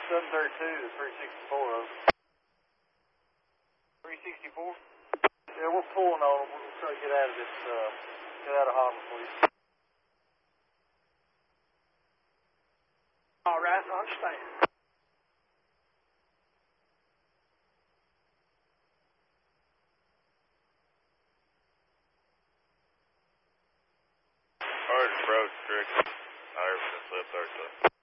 732 to 364 of 364? Yeah, we're pulling on them. We're trying to get out of this, get out of harbor, please. All right, I understand. Hard approach, strict. Iverson, left, hard